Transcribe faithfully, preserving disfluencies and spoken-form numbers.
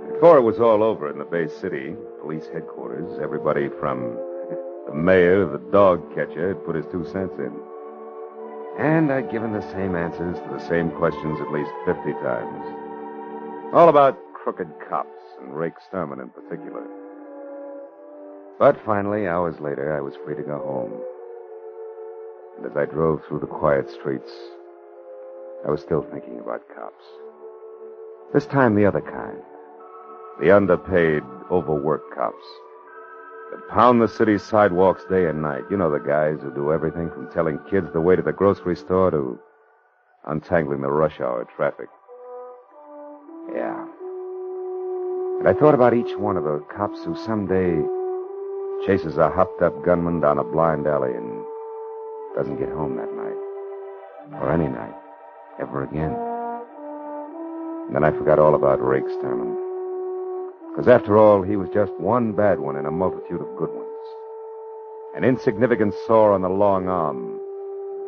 Before it was all over in the Bay City, police headquarters, everybody from the mayor to the dog catcher had put his two cents in. And I'd given the same answers to the same questions at least fifty times. All about crooked cops, and Rake Sturman in particular. But finally, hours later, I was free to go home. And as I drove through the quiet streets, I was still thinking about cops. This time, the other kind. The underpaid, overworked cops that pound the city's sidewalks day and night. You know the guys who do everything from telling kids the way to the grocery store to untangling the rush hour traffic. Yeah. And I thought about each one of those cops who someday chases a hopped-up gunman down a blind alley and doesn't get home that night. Or any night. Ever again. And then I forgot all about Rake Sturman. Because after all, he was just one bad one in a multitude of good ones. An insignificant sore on the long arm